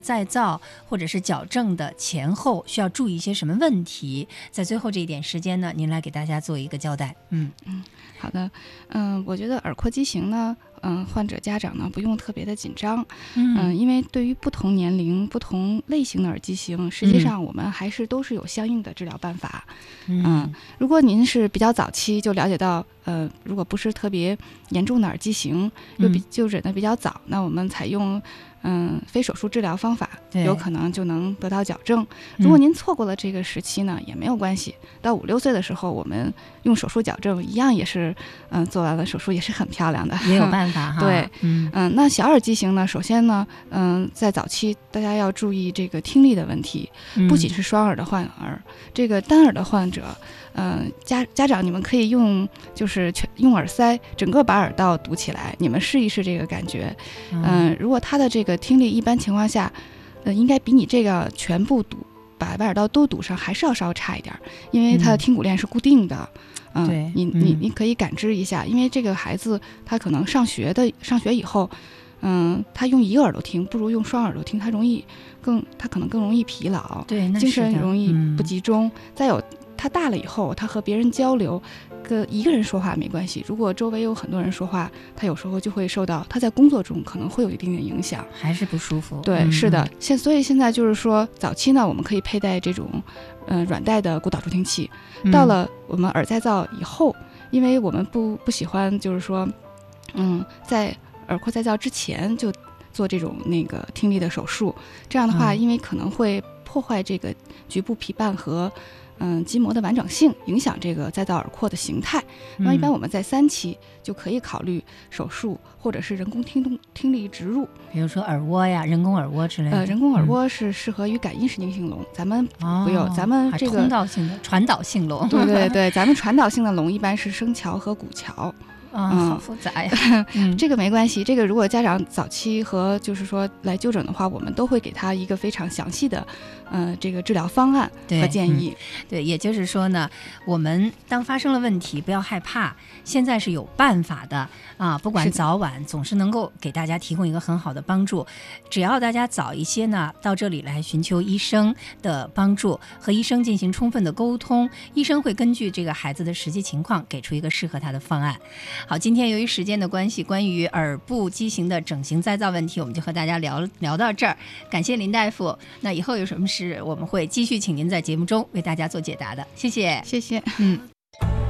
再造或者是矫正的前后需要注意一些什么问题？在最后这一点时间呢，您来给大家做一个交代。 好的，我觉得耳廓畸形呢，患者家长呢不用特别的紧张，因为对于不同年龄、不同类型的耳畸形，实际上我们还是都是有相应的治疗办法。如果您是比较早期就了解到，如果不是特别严重的耳畸形，又就诊的比较早，那我们采用非手术治疗方法，有可能就能得到矫正。如果您错过了这个时期呢，也没有关系。到5、6岁的时候，我们用手术矫正一样也是，做完了手术也是很漂亮的， 也有办法哈。 对，那小耳畸形呢，首先呢，在早期大家要注意这个听力的问题，不仅是双耳的患儿，这个单耳的患者，家长你们可以就是用耳塞整个把耳道堵起来，你们试一试这个感觉。如果他的这个听力一般情况下，应该比你这个全部把耳道都堵上还是要稍微差一点，因为他的听骨链是固定的。 对， 你可以感知一下，因为这个孩子他可能上学以后，他用一个耳朵听不如用双耳朵听，他可能更容易疲劳， 对， 精神容易不集中。再有他大了以后，他和别人交流，跟一个人说话没关系，如果周围有很多人说话，他有时候就会受到他在工作中可能会有一定的影响， 还是不舒服。 对，是的。所以现在就是说，早期呢，我们可以佩戴这种软带的骨导助听器。到了我们耳再造以后，因为我们不喜欢就是说，在耳廓再造之前就做这种听力的手术，这样的话，因为可能会破坏这个局部皮瓣和筋膜的完整性，影响这个再造耳廓的形态。那么一般我们在3期就可以考虑手术或者是人工听力植入， 比如说耳蜗呀、人工耳蜗之类的。 人工耳蜗是适合于感应神经性聋，咱们不用，咱们这个通道性的传导性聋。 对，咱们传导性的聋一般是声桥和骨桥。 好复杂呀。 这个没关系，这个如果家长早期和就是说来就诊的话，我们都会给他一个非常详细的这个治疗方案和建议。 对，也就是说呢，我们当发生了问题不要害怕，现在是有办法的啊，不管早晚总是能够给大家提供一个很好的帮助。只要大家早一些呢到这里来寻求医生的帮助，和医生进行充分的沟通，医生会根据这个孩子的实际情况给出一个适合他的方案。好，今天由于时间的关系，关于耳部畸形的整形再造问题，我们就和大家聊到这儿。感谢林大夫，那以后有什么事我们会继续请您在节目中为大家做解答的。谢谢。 谢谢。